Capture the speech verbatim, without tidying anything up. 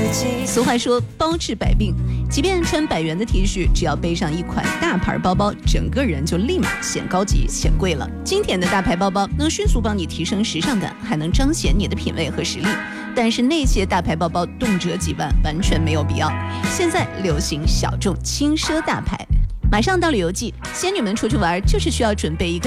俗话说包治百病，即便穿百元的 T 恤，只要背上一款大牌包包，整个人就立马显高级显贵了。经典的大牌包包能迅速帮你提升时尚感，还能彰显你的品味和实力，但是那些大牌包包动辄几万，完全没有必要。现在流行小众轻奢大牌，马上到旅游季，仙女们出去玩就是需要准备一个